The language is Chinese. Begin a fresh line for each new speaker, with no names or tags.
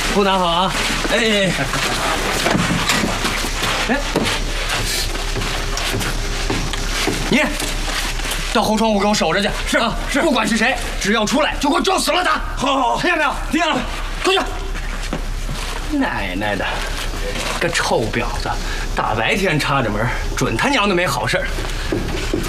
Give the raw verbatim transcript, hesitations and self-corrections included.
不拿好啊！哎哎，你到后窗户给我守着去。是啊，是，不管是谁，只要出来就给我撞死了他。
好，好，好，
听见没有？
听见了。
出去！奶奶的，个臭婊子，大白天插着门，准他娘的没好事。